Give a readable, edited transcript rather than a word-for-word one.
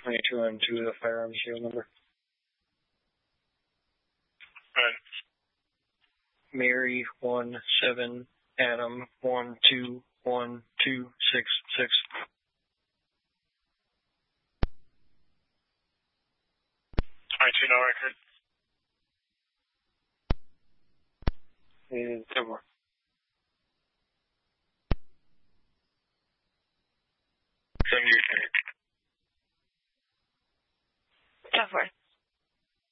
22 and 2 of the firearms serial number. Right. Mary 17 Adam 121266. No record. And 10 more. Send your